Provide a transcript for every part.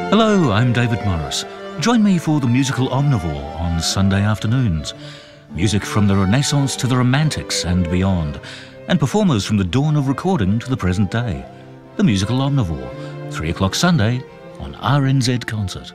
Hello, I'm David Morris. Join me for the musical Omnivore on Sunday afternoons. Music from the Renaissance to the Romantics and beyond, and performers from the dawn of recording to the present day. The musical Omnivore, 3 o'clock Sunday on RNZ Concert.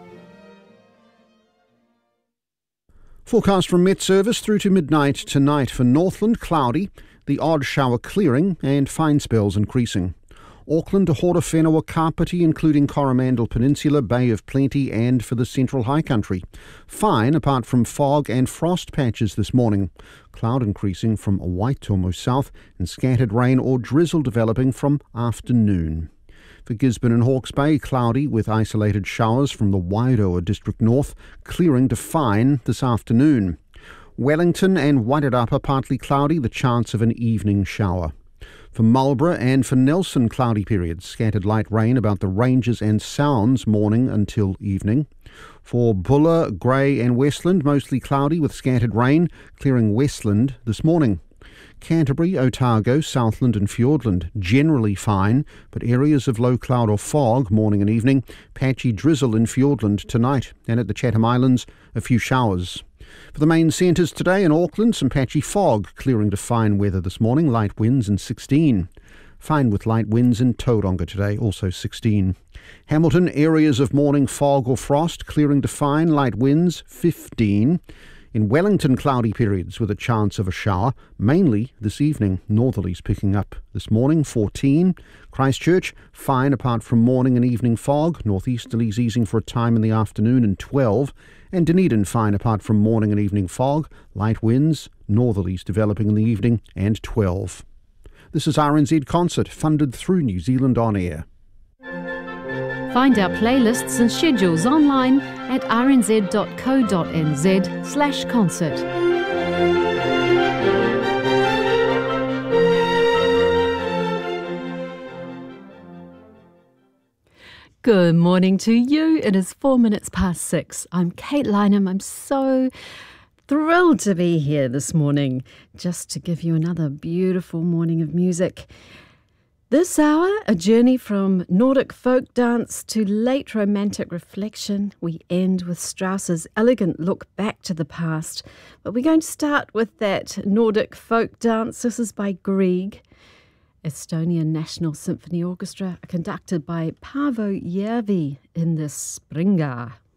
Forecast from Met Service through to midnight tonight. For Northland, cloudy, the odd shower clearing and fine spells increasing. Auckland to Horowhenua, Kapiti, including Coromandel Peninsula, Bay of Plenty, and for the central high country. Fine apart from fog and frost patches this morning. Cloud increasing from Waitomo south and scattered rain or drizzle developing from afternoon. For Gisborne and Hawke's Bay, cloudy with isolated showers from the Wairoa district north, clearing to fine this afternoon. Wellington and Wairarapa partly cloudy, the chance of an evening shower. For Marlborough and for Nelson, cloudy periods, scattered light rain about the ranges and sounds morning until evening. For Buller, Grey and Westland, mostly cloudy with scattered rain, clearing Westland this morning. Canterbury, Otago, Southland and Fiordland, generally fine, but areas of low cloud or fog morning and evening, patchy drizzle in Fiordland tonight, and at the Chatham Islands, a few showers. For the main centres today in Auckland, some patchy fog, clearing to fine weather this morning, light winds and 16. Fine with light winds in Tauranga today, also 16. Hamilton, areas of morning fog or frost, clearing to fine, light winds, 15. In Wellington, cloudy periods with a chance of a shower, mainly this evening. Northerlies picking up this morning, 14. Christchurch, fine apart from morning and evening fog. Northeasterlies easing for a time in the afternoon and 12. And Dunedin, fine apart from morning and evening fog. Light winds, northerlies developing in the evening and 12. This is RNZ Concert, funded through New Zealand On Air. Find our playlists and schedules online at rnz.co.nz/concert. Good morning to you. It is 4 minutes past 6. I'm Kate Lynham. I'm so thrilled to be here this morning just to give you another beautiful morning of music. This hour, a journey from Nordic folk dance to late romantic reflection. We end with Strauss's elegant look back to the past. But we're going to start with that Nordic folk dance. This is by Grieg, Estonian National Symphony Orchestra, conducted by Paavo Järvi in the Springa.